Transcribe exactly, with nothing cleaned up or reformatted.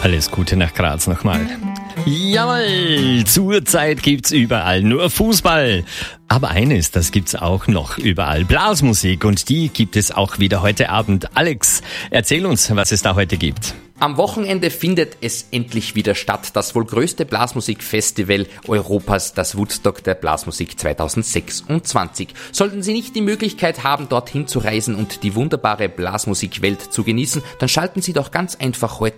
Alles Gute nach Graz nochmal. Jawohl, zurzeit gibt's überall nur Fußball. Aber eines, das gibt's auch noch überall, Blasmusik. Und die gibt es auch wieder heute Abend. Alex, erzähl uns, was es da heute gibt. Am Wochenende findet es endlich wieder statt. Das wohl größte Blasmusikfestival Europas, das Woodstock der Blasmusik zweitausendsechsundzwanzig. Sollten Sie nicht die Möglichkeit haben, dorthin zu reisen und die wunderbare Blasmusikwelt zu genießen, dann schalten Sie doch ganz einfach heute